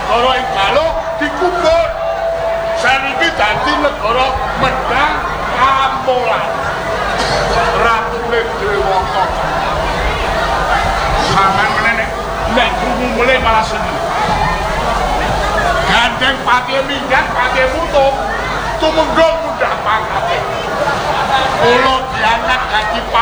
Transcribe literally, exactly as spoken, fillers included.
negara ing Galuh dikubur. Saniki dadi negara Medang Kampolan. Ratune Dewaka. Sampeyan meneh nek krungu mulih malah seneng. Gandeng pati minggat pati mutung. Tumenggo mudah pangkate. Kula diangkat dadi